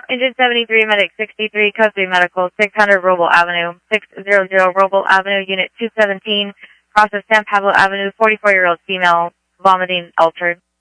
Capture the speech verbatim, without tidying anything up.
Engine seventy-three, Medic sixty-three, Code three Medical, six hundred Roble Avenue, six hundred Roble Avenue, Unit two seventeen, process San Pablo Avenue, forty-four-year-old female, vomiting, altered.